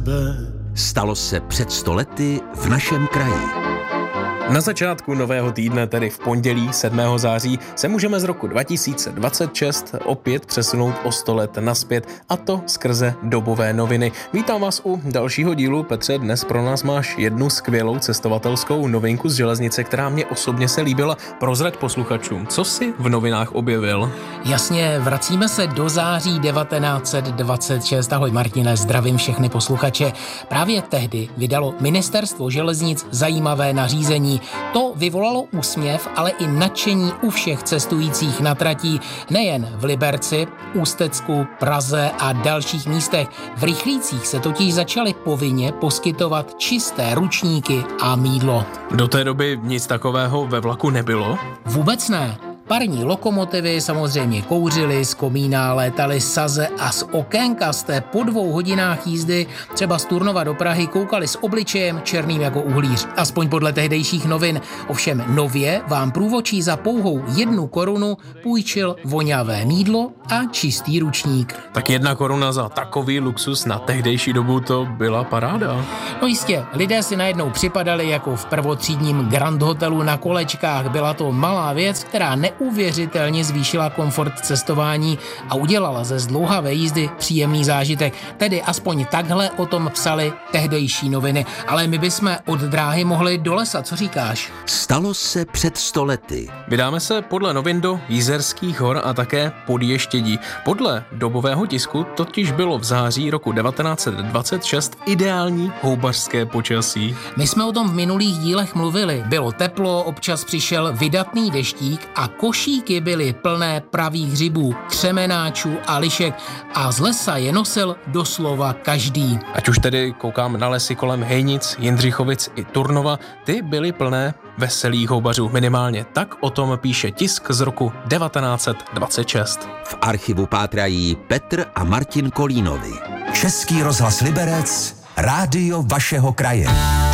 sebe. Stalo se před 100 lety v našem kraji. Na začátku nového týdne, tedy v pondělí 7. září, se můžeme z roku 2026 opět přesunout o 100 let naspět, a to skrze dobové noviny. Vítám vás u dalšího dílu. Petře, dnes pro nás máš jednu skvělou cestovatelskou novinku z železnice, která mě osobně se líbila. Prozrať posluchačům, co jsi v novinách objevil? Jasně, vracíme se do září 1926. Ahoj Martine, zdravím všechny posluchače. Právě tehdy vydalo Ministerstvo železnic zajímavé nařízení. To vyvolalo úsměv, ale i nadšení u všech cestujících na tratí, nejen v Liberci, Ústecku, Praze a dalších místech. V rychlících se totiž začaly povinně poskytovat čisté ručníky a mýdlo. Do té doby nic takového ve vlaku nebylo? Vůbec ne. Parní lokomotivy samozřejmě kouřily, z komína létaly saze a z okénka jste po 2 hodinách jízdy třeba z Turnova do Prahy koukali s obličejem černým jako uhlíř. Aspoň podle tehdejších novin. Ovšem nově vám průvodčí za pouhou 1 korunu půjčil voňavé mýdlo a čistý ručník. Tak 1 koruna za takový luxus na tehdejší dobu, to byla paráda. No jistě, lidé si najednou připadali jako v prvotřídním Grand Hotelu na kolečkách. Byla to malá věc, která neuvěřitelně zvýšila komfort cestování a udělala ze zdlouhavé jízdy příjemný zážitek. Tedy aspoň takhle o tom psali tehdejší noviny. Ale my bychom od dráhy mohli do lesa, co říkáš? Stalo se před 100 lety. Vydáme se podle novin do Jizerských hor a také Podještědí. Podle dobového tisku totiž bylo v září roku 1926 ideální houbařské počasí. My jsme o tom v minulých dílech mluvili. Bylo teplo, občas přišel vydatný deštík a košíky byly plné pravých hřibů, křemenáčů a lišek a z lesa je nosil doslova každý. Ať už tedy koukám na lesy kolem Hejnic, Jindřichovic i Turnova, ty byly plné veselých houbařů minimálně. Tak o tom píše tisk z roku 1926. V archivu pátrají Petr a Martin Kolínovi. Český rozhlas Liberec, rádio vašeho kraje.